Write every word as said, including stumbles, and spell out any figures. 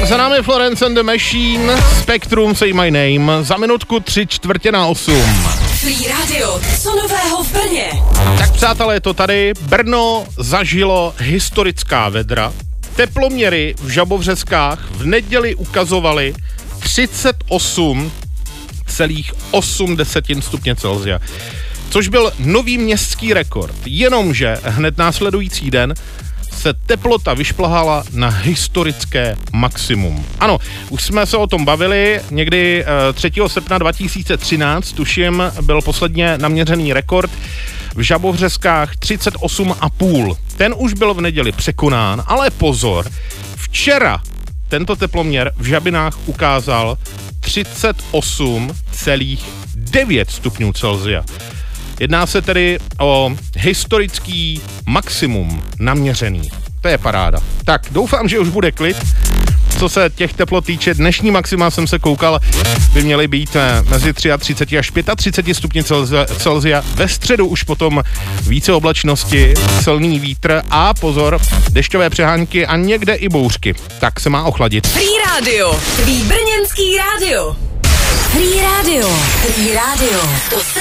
Tak za námi Florence and the Machine, Spectrum, Say My Name, za minutku tři čtvrtě na osm. Free Radio, co nového v Brně? Tak přátelé, to tady, Brno zažilo historická vedra. Teploměry v Žabovřeskách v neděli ukazovaly třicet osm celá osm stupně Celsia, což byl nový městský rekord. Jenomže hned následující den se teplota vyšplhala na historické maximum. Ano, už jsme se o tom bavili, někdy třetího srpna dva tisíce třináct, tuším, byl posledně naměřený rekord v Žabovřeskách třicet osm celá pět. Ten už byl v neděli překonán, ale pozor, včera tento teploměr v Žabinách ukázal třicet osm celá devět stupňů Celsia. Jedná se tedy o historický maximum naměřený. To je paráda. Tak, doufám, že už bude klid. Co se těch teplot týče, dnešní maxima jsem se koukal, by měly být mezi třicet tři až třicet pět stupňů Celsia. Ve středu už potom více oblačnosti, silný vítr a pozor, dešťové přehánky a někde i bouřky. Tak se má ochladit. Free Radio, tvý brněnský rádio. Free Radio, Free Radio, to se